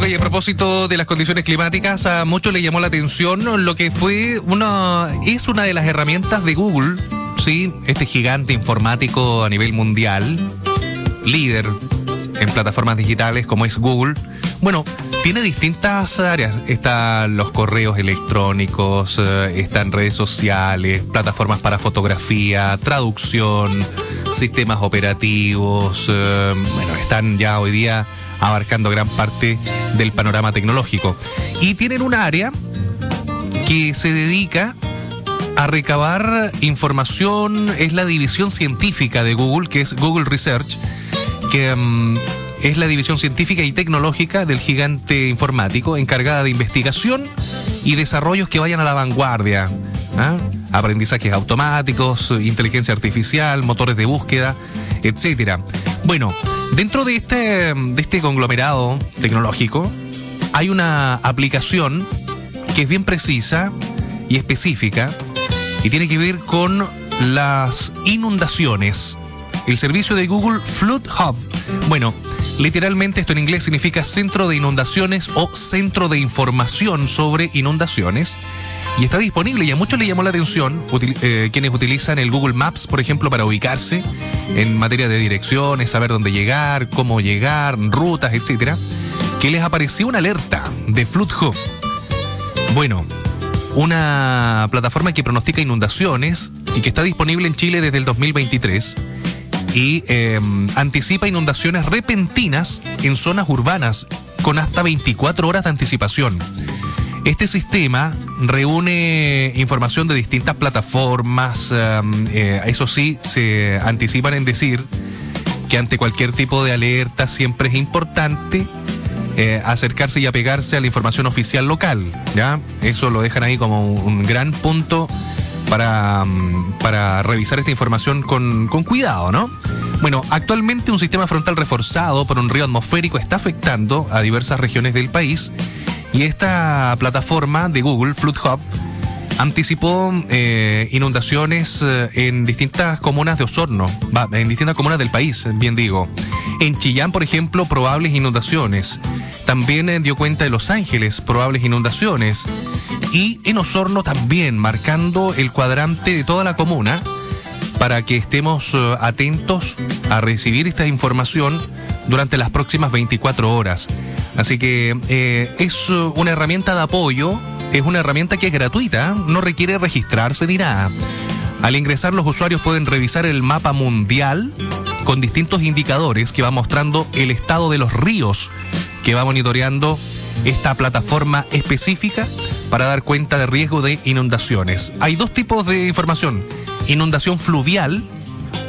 Oye, a propósito de las condiciones climáticas, a muchos le llamó la atención lo que fue es una de las herramientas de Google, ¿sí? Este gigante informático a nivel mundial, líder en plataformas digitales como es Google. Bueno, tiene distintas áreas. Están los correos electrónicos, están redes sociales, plataformas para fotografía, traducción, sistemas operativos. Bueno, están ya hoy día abarcando gran parte del panorama tecnológico. Y tienen un área que se dedica a recabar información, es la división científica de Google, que es Google Research, que es la división científica y tecnológica del gigante informático, encargada de investigación y desarrollos que vayan a la vanguardia. Aprendizajes automáticos, inteligencia artificial, motores de búsqueda, etcétera. Bueno, dentro de este conglomerado tecnológico hay una aplicación que es bien precisa y específica y tiene que ver con las inundaciones. El servicio de Google Flood Hub. Bueno, literalmente esto en inglés significa centro de inundaciones o centro de información sobre inundaciones. Y está disponible y a muchos le llamó la atención quienes utilizan el Google Maps, por ejemplo, para ubicarse en materia de direcciones, saber dónde llegar, cómo llegar, rutas, etcétera, que les apareció una alerta de Flood Hub. Bueno, una plataforma que pronostica inundaciones y que está disponible en Chile desde el 2023 y anticipa inundaciones repentinas en zonas urbanas con hasta 24 horas de anticipación. Este sistema reúne información de distintas plataformas. Eso sí, se anticipan en decir que ante cualquier tipo de alerta siempre es importante acercarse y apegarse a la información oficial local, ¿ya? Eso lo dejan ahí como un gran punto para revisar esta información con cuidado, ¿no? Bueno, actualmente un sistema frontal reforzado por un río atmosférico está afectando a diversas regiones del país. Y esta plataforma de Google, Flood Hub, anticipó inundaciones en distintas comunas de Osorno, en distintas comunas del país, bien digo. En Chillán, por ejemplo, probables inundaciones. También dio cuenta de Los Ángeles, probables inundaciones. Y en Osorno también, marcando el cuadrante de toda la comuna para que estemos atentos a recibir esta información durante las próximas 24 horas. Así que es una herramienta de apoyo, es una herramienta que es gratuita, no requiere registrarse ni nada. Al ingresar, los usuarios pueden revisar el mapa mundial con distintos indicadores que va mostrando el estado de los ríos que va monitoreando esta plataforma específica para dar cuenta de riesgo de inundaciones. Hay dos tipos de información: inundación fluvial